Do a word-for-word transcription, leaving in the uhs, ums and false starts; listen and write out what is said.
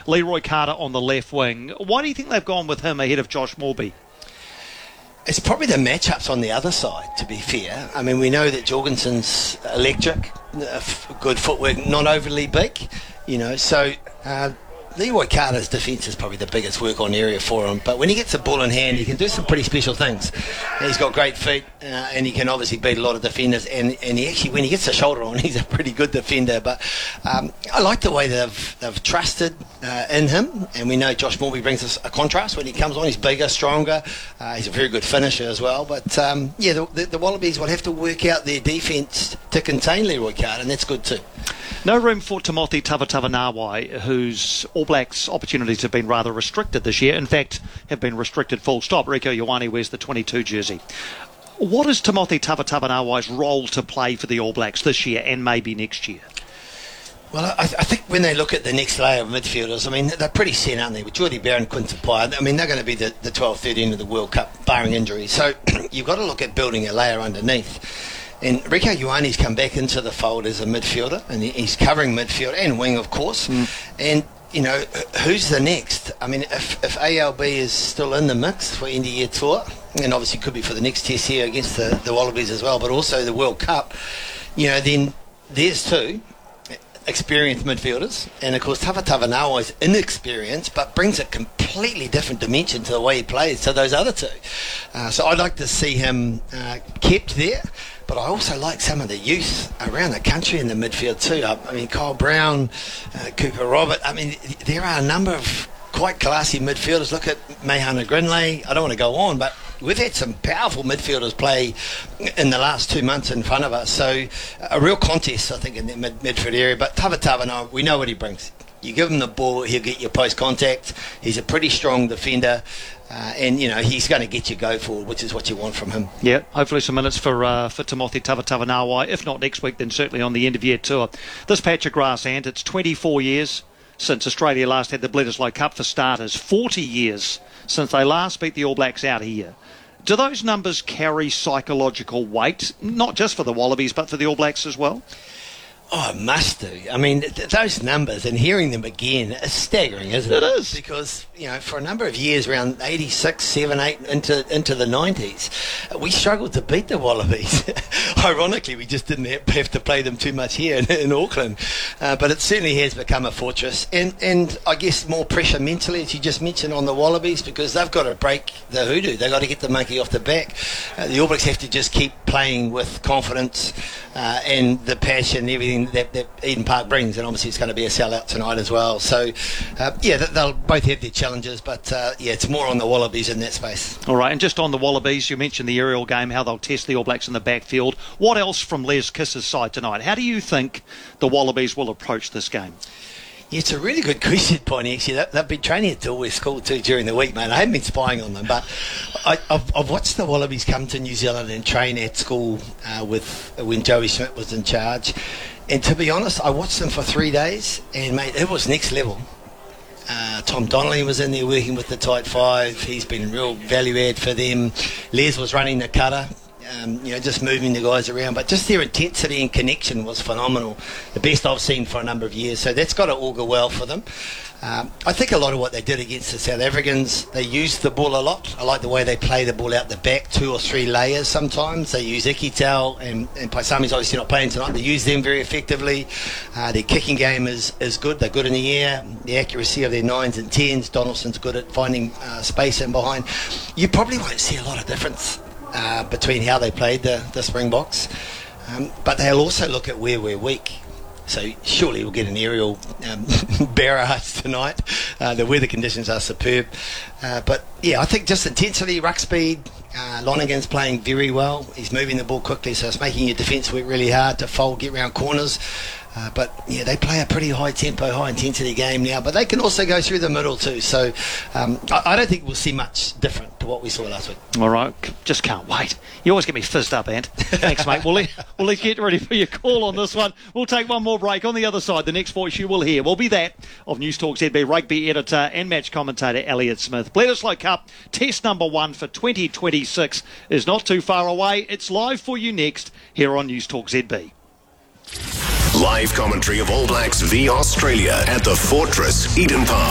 Leroy Carter on the left wing. Why do you think they've gone with him ahead of Josh Morby? It's probably the matchups on the other side, to be fair. I mean, we know that Jorgensen's electric, uh, good footwork, not overly big, you know, so uh, Leroy Carter's defence is probably the biggest work on area for him, but when he gets the ball in hand, he can do some pretty special things. He's got great feet, uh, and he can obviously beat a lot of defenders, and, and he actually, when he gets the shoulder on, he's a pretty good defender. But um, I like the way they've, they've trusted uh, in him, and we know Josh Morby brings us a contrast when he comes on. He's bigger, stronger, uh, he's a very good finisher as well. But um, yeah, the, the, the Wallabies will have to work out their defence to contain Leroy Carter, and that's good too. No room for Timothy Tavatavanawai, whose All Blacks opportunities have been rather restricted this year. In fact, have been restricted full stop. Rieko Ioane wears the twenty-two jersey. What is Timothy Tavatavanawai's role to play for the All Blacks this year and maybe next year? Well, I, I think when they look at the next layer of midfielders, I mean, they're pretty set, aren't they? With Jordy Barron, Quinton Pye, I mean, they're going to be the, the twelve, thirteen of the World Cup, barring injury. So you've got to look at building a layer underneath. And Rieko Ioane's come back into the fold as a midfielder, and he's covering midfield and wing, of course. Mm. And, you know, who's the next? I mean, if, if A L B is still in the mix for end of year tour, and obviously could be for the next test here against the, the Wallabies as well, but also the World Cup, you know, then there's two experienced midfielders, and of course Tavatavanawai is inexperienced but brings a completely different dimension to the way he plays to those other two. Uh, so I'd like to see him uh, kept there. But I also like some of the youth around the country in the midfield too. I, I mean, Kyle Brown, uh, Cooper Robert. I mean, there are a number of quite classy midfielders. Look at Mahana Grinley. I don't want to go on, but we've had some powerful midfielders play in the last two months in front of us. So a real contest, I think, in the mid- midfield area. But Tavatavanawai, we know what he brings. You give him the ball, he'll get your post contact. He's a pretty strong defender. Uh, and, you know, he's going to get you go forward, which is what you want from him. Yeah, hopefully some minutes for uh, for Timothy Tavatavanawai. If not next week, then certainly on the end-of-year tour. This patch of grass, and it's twenty-four years since Australia last had the Bledisloe Cup for starters. forty years since they last beat the All Blacks out here. Do those numbers carry psychological weight, not just for the Wallabies, but for the All Blacks as well? Oh, it must do. I mean, th- those numbers and hearing them again is staggering, isn't it? It is. Because, you know, for a number of years, around eighty-six, seven, eight, into into the nineties, we struggled to beat the Wallabies. Ironically, we just didn't have to play them too much here in, in Auckland. Uh, but it certainly has become a fortress. And, and I guess more pressure mentally, as you just mentioned, on the Wallabies, because they've got to break the hoodoo. They've got to get the monkey off the back. Uh, the All Blacks have to just keep playing with confidence uh, and the passion and everything That, that Eden Park brings, and obviously it's going to be a sellout tonight as well. So, uh, yeah, they'll both have their challenges, but uh, yeah, it's more on the Wallabies in that space. All right, and just on the Wallabies, you mentioned the aerial game, how they'll test the All Blacks in the backfield. What else from Les Kiss's side tonight? How do you think the Wallabies will approach this game? Yeah, it's a really good question, Bonnie. Actually, they've been training at Dilworth School too during the week, mate. I haven't been spying on them, but I, I've, I've watched the Wallabies come to New Zealand and train at school uh, with when Joey Schmidt was in charge. And to be honest, I watched them for three days, and mate, it was next level. Uh, Tom Donnelly was in there working with the tight five. He's been a real value add for them. Les was running the cutter. Um, you know, just moving the guys around, but just their intensity and connection was phenomenal. The best I've seen for a number of years, so that's got to augur well for them. Um, I think a lot of what they did against the South Africans, they used the ball a lot. I like the way they play the ball out the back, two or three layers sometimes. They use Ikitel and, and Paisami's obviously not playing tonight. They use them very effectively. Uh, their kicking game is, is good. They're good in the air. The accuracy of their nines and tens, Donaldson's good at finding uh, space in behind. You probably won't see a lot of difference Uh, between how they played the, the Springboks, um, but they'll also look at where we're weak. So surely we'll get an aerial um, barrage tonight. Uh, the weather conditions are superb, uh, but yeah, I think just intensity, ruck speed. Uh, Lonergan's playing very well. He's moving the ball quickly, so it's making your defence work really hard to fold, get round corners. Uh, but yeah, they play a pretty high tempo, high intensity game now, but they can also go through the middle too. So um, I, I don't think we'll see much different to what we saw last week. All right, just can't wait. You always get me fizzed up, Ant. Thanks, mate. We'll, we'll get ready for your call on this one. We'll take one more break. On the other side, the next voice you will hear will be that of News Talk Z B rugby editor and match commentator Elliot Smith. Bledisloe Cup test number one for twenty twenty-six is not too far away. It's live for you next here on News Talk Z B. Live commentary of All Blacks v Australia at the Fortress, Eden Park.